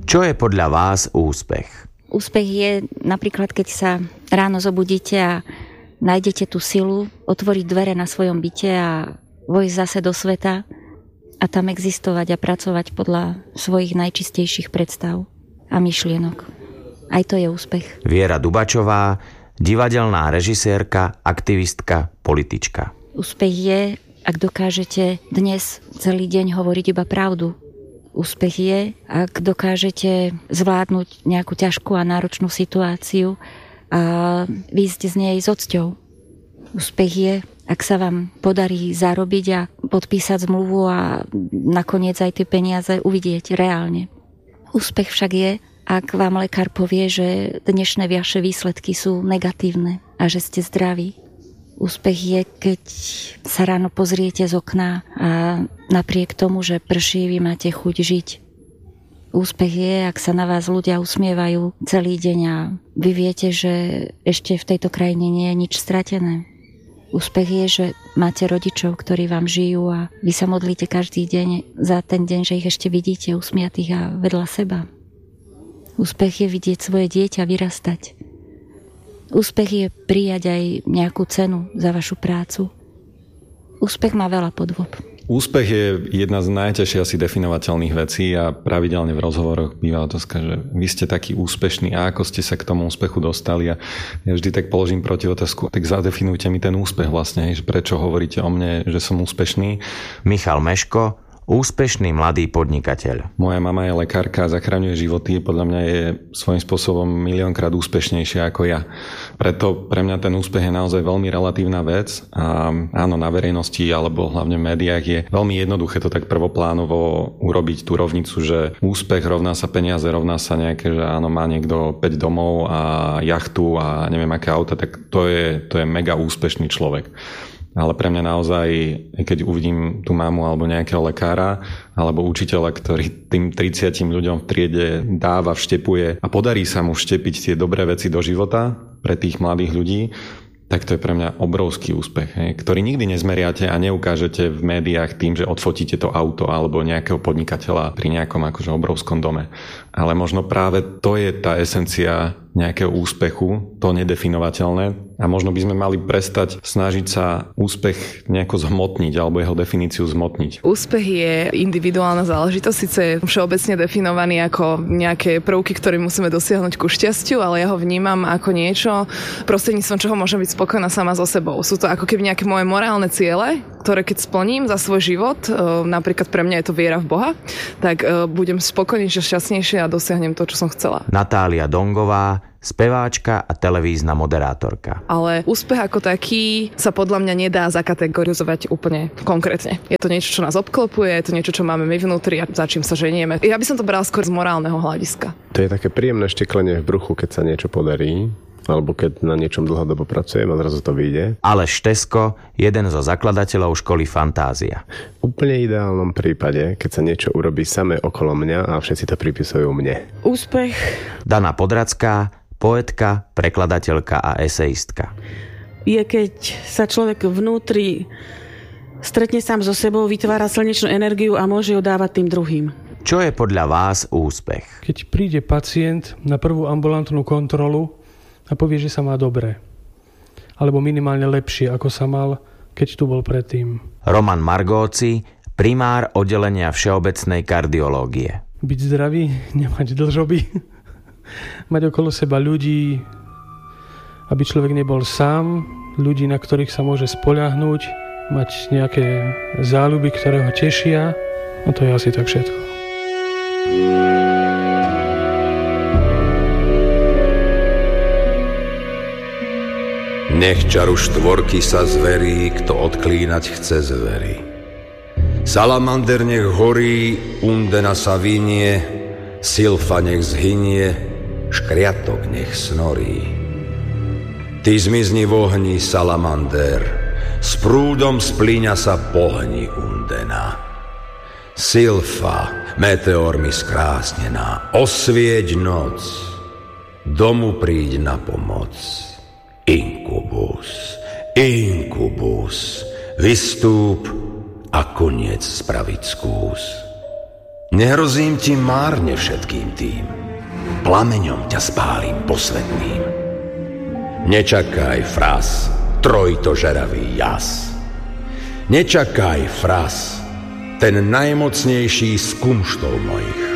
Čo je podľa vás úspech? Úspech je napríklad, keď sa ráno zobudíte a nájdete tú silu otvoriť dvere na svojom byte a vojsť zase do sveta a tam existovať a pracovať podľa svojich najčistejších predstav a myšlienok. Aj to je úspech. Viera Dubačová, divadelná režisérka, aktivistka, politička. Úspech je, ak dokážete dnes celý deň hovoriť iba pravdu. Úspech je, ak dokážete zvládnuť nejakú ťažkú a náročnú situáciu a výjsť z nej s odsťou. Úspech je, ak sa vám podarí zarobiť a podpísať zmluvu a nakoniec aj tie peniaze uvidieť reálne. Úspech však je, ak vám lekár povie, že dnešné vaše výsledky sú negatívne a že ste zdraví. Úspech je, keď sa ráno pozriete z okna a napriek tomu, že prší, vy máte chuť žiť. Úspech je, ak sa na vás ľudia usmievajú celý deň a vy viete, že ešte v tejto krajine nie je nič stratené. Úspech je, že máte rodičov, ktorí vám žijú a vy sa modlíte každý deň za ten deň, že ich ešte vidíte usmiatých a vedľa seba. Úspech je vidieť svoje dieťa vyrastať. Úspech je prijať aj nejakú cenu za vašu prácu. Úspech má veľa podôb. Úspech je jedna z najťažšie asi definovateľných vecí a pravidelne v rozhovoroch býva otázka, že vy ste taký úspešný a ako ste sa k tomu úspechu dostali a ja vždy tak položím proti otázku, tak zadefinujte mi ten úspech vlastne, že prečo hovoríte o mne, že som úspešný. Michal Meško, úspešný mladý podnikateľ. Moja mama je lekárka a zachraňuje životy, podľa mňa je svojím spôsobom miliónkrát úspešnejšia ako ja. Preto pre mňa ten úspech je naozaj veľmi relatívna vec a áno, na verejnosti alebo hlavne v médiách je veľmi jednoduché to tak prvoplánovo urobiť tú rovnicu, že úspech rovná sa peniaze, rovná sa nejaké, že áno, má niekto 5 domov a jachtu a neviem aké auta, tak to je mega úspešný človek. Ale pre mňa naozaj, keď uvidím tú mamu alebo nejakého lekára alebo učiteľa, ktorý tým 30 ľuďom v triede dáva, vštepuje a podarí sa mu vštepiť tie dobré veci do života pre tých mladých ľudí, tak to je pre mňa obrovský úspech, ktorý nikdy nezmeriate a neukážete v médiách tým, že odfotíte to auto alebo nejakého podnikateľa pri nejakom akože obrovskom dome. Ale možno práve to je tá esencia nejakého úspechu, to nedefinovateľné. A možno by sme mali prestať snažiť sa úspech nejako zhmotniť alebo jeho definíciu zhmotniť. Úspech je individuálna záležitosť, síce je všeobecne definovaný ako nejaké prvky, ktoré musíme dosiahnuť ku šťastiu, ale ja ho vnímam ako niečo, prostredníctvom čoho môžem byť spokojná sama so sebou. Sú to ako keby nejaké moje morálne ciele, ktoré keď splním za svoj život, napríklad pre mňa je to viera v Boha, tak budem spokojnejšia, šťastnejšia a dosiahnem to, čo som chcela. Natália Dongová, speváčka a televízna moderátorka. Ale úspech ako taký sa podľa mňa nedá zakategorizovať úplne konkrétne. Je to niečo, čo nás obklopuje, je to niečo, čo máme my vnútri a za čím sa ženieme. Ja by som to bral skôr z morálneho hľadiska. To je také príjemné šteklenie v bruchu, keď sa niečo podarí, alebo keď na niečom dlhodobo pracujem a zrazu to vyjde. Aleš Tesko, jeden zo zakladateľov školy Fantázia. V úplne ideálnom prípade, keď sa niečo urobí samé okolo mňa a všetci to pripisujú mne. Úspech. Dana Podracká, poetka, prekladateľka a eseistka. Je, keď sa človek vnútri stretne sám so sebou, vytvára slnečnú energiu a môže ju dávať tým druhým. Čo je podľa vás úspech? Keď príde pacient na prvú ambulantnú kontrolu a povie, že sa má dobre. Alebo minimálne lepšie, ako sa mal, keď tu bol predtým. Roman Margóci, primár oddelenia všeobecnej kardiológie. Byť zdravý, nemať dlžoby, mať okolo seba ľudí, aby človek nebol sám, ľudí, na ktorých sa môže spoľahnúť, mať nejaké záľuby, ktoré ho tešia. No to je asi tak všetko. Nech čaru štvorky sa zverí, kto odklínať chce zvery. Salamander nech horí, Undena sa vinie, Silfa nech zhynie, Škriatok nech snorí. Ty zmizni v ohni, Salamander, s prúdom splíňa sa pohni, Undena. Silfa, meteormi skrásnená, osvieť noc, domu príď na pomoc. Inkubus, inkubus, vystúp a koniec spraviť skús. Nehrozím ti márne všetkým tým, plameňom ťa spálim posvetným. Nečakaj, fras, trojtožeravý jas. Nečakaj, fras, ten najmocnejší z kumštov mojich.